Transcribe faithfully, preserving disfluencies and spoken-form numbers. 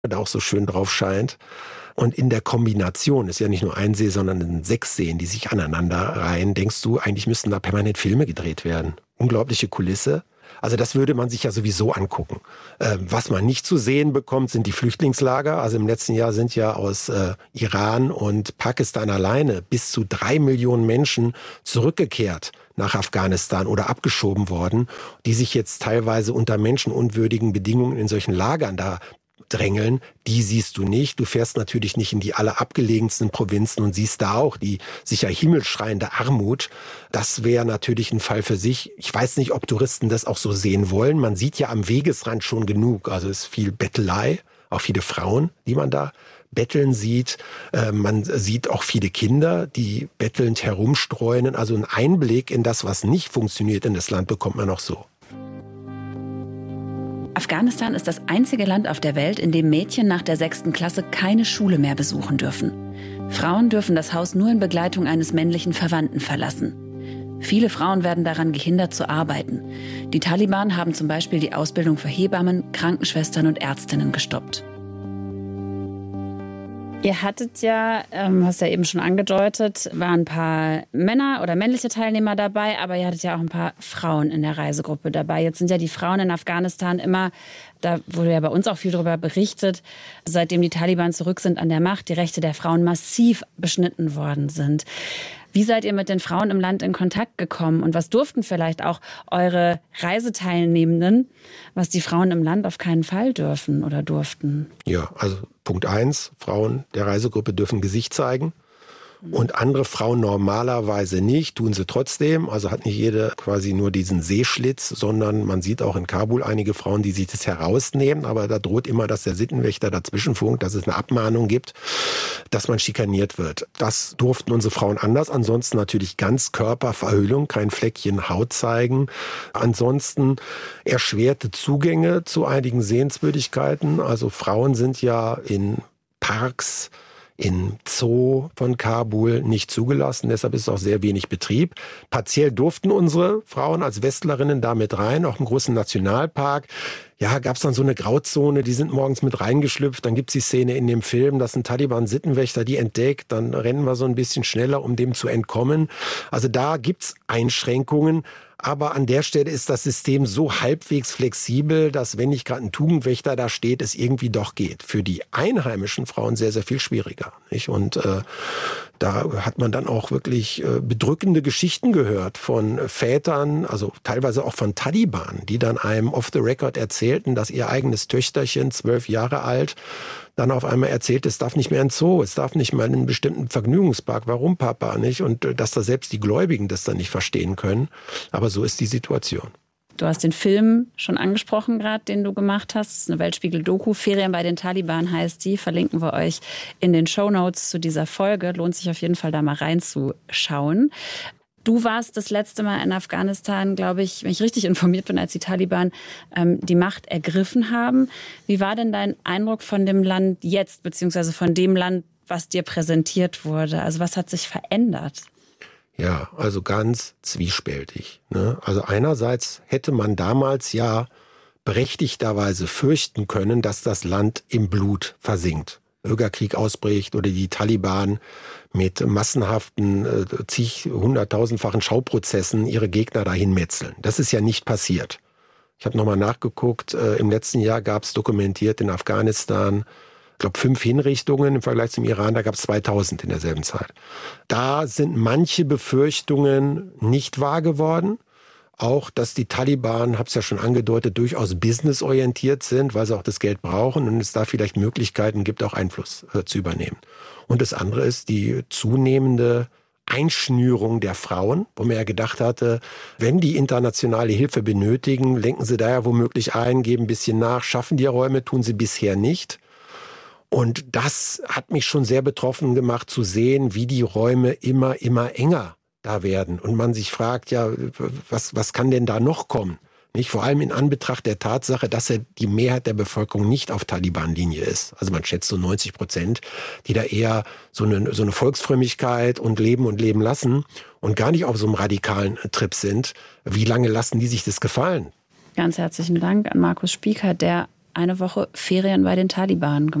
da auch so schön drauf scheint. Und in der Kombination, ist ja nicht nur ein See, sondern sechs Seen, die sich aneinander reihen, denkst du, eigentlich müssten da permanent Filme gedreht werden. Unglaubliche Kulisse. Also das würde man sich ja sowieso angucken. Äh, was man nicht zu sehen bekommt, sind die Flüchtlingslager. Also im letzten Jahr sind ja aus äh, Iran und Pakistan alleine bis zu drei Millionen Menschen zurückgekehrt nach Afghanistan oder abgeschoben worden, die sich jetzt teilweise unter menschenunwürdigen Bedingungen in solchen Lagern da drängeln, die siehst du nicht. Du fährst natürlich nicht in die allerabgelegensten Provinzen und siehst da auch die sicher himmelschreiende Armut. Das wäre natürlich ein Fall für sich. Ich weiß nicht, ob Touristen das auch so sehen wollen. Man sieht ja am Wegesrand schon genug. Also es ist viel Bettelei, auch viele Frauen, die man da betteln sieht. Äh, man sieht auch viele Kinder, die bettelnd herumstreunen. Also einen Einblick in das, was nicht funktioniert in das Land, bekommt man noch so. Afghanistan ist das einzige Land auf der Welt, in dem Mädchen nach der sechsten Klasse keine Schule mehr besuchen dürfen. Frauen dürfen das Haus nur in Begleitung eines männlichen Verwandten verlassen. Viele Frauen werden daran gehindert zu arbeiten. Die Taliban haben zum Beispiel die Ausbildung für Hebammen, Krankenschwestern und Ärztinnen gestoppt. Ihr hattet ja, ähm, hast ja eben schon angedeutet, waren ein paar Männer oder männliche Teilnehmer dabei, aber ihr hattet ja auch ein paar Frauen in der Reisegruppe dabei. Jetzt sind ja die Frauen in Afghanistan immer, da wurde ja bei uns auch viel darüber berichtet, seitdem die Taliban zurück sind an der Macht, die Rechte der Frauen massiv beschnitten worden sind. Wie seid ihr mit den Frauen im Land in Kontakt gekommen und was durften vielleicht auch eure Reiseteilnehmenden, was die Frauen im Land auf keinen Fall dürfen oder durften? Ja, also Punkt eins, Frauen der Reisegruppe dürfen Gesicht zeigen. Und andere Frauen normalerweise nicht, tun sie trotzdem. Also hat nicht jede quasi nur diesen Sehschlitz, sondern man sieht auch in Kabul einige Frauen, die sich das herausnehmen. Aber da droht immer, dass der Sittenwächter dazwischen funkt, dass es eine Abmahnung gibt, dass man schikaniert wird. Das durften unsere Frauen anders. Ansonsten natürlich Ganzkörperverhüllung, kein Fleckchen Haut zeigen. Ansonsten erschwerte Zugänge zu einigen Sehenswürdigkeiten. Also Frauen sind ja in Parks, in Zoo von Kabul nicht zugelassen, deshalb ist auch sehr wenig Betrieb. Partiell durften unsere Frauen als Westlerinnen da mit rein, auch im großen Nationalpark. Ja, gab es dann so eine Grauzone, die sind morgens mit reingeschlüpft, dann gibt's die Szene in dem Film, dass ein Taliban-Sittenwächter die entdeckt, dann rennen wir so ein bisschen schneller, um dem zu entkommen. Also da gibt's Einschränkungen. Aber an der Stelle ist das System so halbwegs flexibel, dass wenn nicht gerade ein Tugendwächter da steht, es irgendwie doch geht. Für die einheimischen Frauen sehr, sehr viel schwieriger, nicht? Und äh, da hat man dann auch wirklich äh, bedrückende Geschichten gehört von Vätern, also teilweise auch von Taliban, die dann einem off the record erzählten, dass ihr eigenes Töchterchen, zwölf Jahre alt, dann auf einmal erzählt, es darf nicht mehr in den Zoo, es darf nicht mal in einen bestimmten Vergnügungspark. Warum, Papa, nicht? Und dass da selbst die Gläubigen das dann nicht verstehen können. Aber so ist die Situation. Du hast den Film schon angesprochen gerade, den du gemacht hast. Das ist eine Weltspiegel-Doku. Ferien bei den Taliban heißt die. Verlinken wir euch in den Shownotes zu dieser Folge. Lohnt sich auf jeden Fall, da mal reinzuschauen. Du warst das letzte Mal in Afghanistan, glaube ich, wenn ich richtig informiert bin, als die Taliban ähm, die Macht ergriffen haben. Wie war denn dein Eindruck von dem Land jetzt, beziehungsweise von dem Land, was dir präsentiert wurde? Also was hat sich verändert? Ja, also ganz zwiespältig, ne? Also einerseits hätte man damals ja berechtigterweise fürchten können, dass das Land im Blut versinkt. Bürgerkrieg ausbricht oder die Taliban mit massenhaften, äh, zig, hunderttausendfachen Schauprozessen ihre Gegner dahin metzeln. Das ist ja nicht passiert. Ich habe nochmal nachgeguckt, äh, im letzten Jahr gab es dokumentiert in Afghanistan, ich glaube, fünf Hinrichtungen im Vergleich zum Iran, da gab es zweitausend in derselben Zeit. Da sind manche Befürchtungen nicht wahr geworden. Auch, dass die Taliban, habe es ja schon angedeutet, durchaus businessorientiert sind, weil sie auch das Geld brauchen und es da vielleicht Möglichkeiten gibt, auch Einfluss äh, zu übernehmen. Und das andere ist die zunehmende Einschnürung der Frauen, wo man ja gedacht hatte, wenn die internationale Hilfe benötigen, lenken sie da ja womöglich ein, geben ein bisschen nach, schaffen die Räume, tun sie bisher nicht. Und das hat mich schon sehr betroffen gemacht, zu sehen, wie die Räume immer, immer enger da werden. Und man sich fragt, ja, was, was kann denn da noch kommen? Nicht? Vor allem in Anbetracht der Tatsache, dass ja die Mehrheit der Bevölkerung nicht auf Taliban-Linie ist. Also man schätzt so neunzig Prozent, die da eher so eine, so eine Volksfrömmigkeit und leben und leben lassen und gar nicht auf so einem radikalen Trip sind. Wie lange lassen die sich das gefallen? Ganz herzlichen Dank an Markus Spieker, der eine Woche Ferien bei den Taliban gemacht.